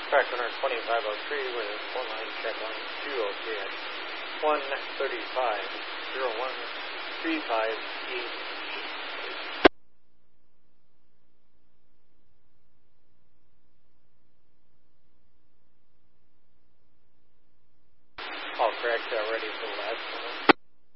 Track 12503 with a 4-line check on 203 at 135.0135 east. All correct, ready for the last one.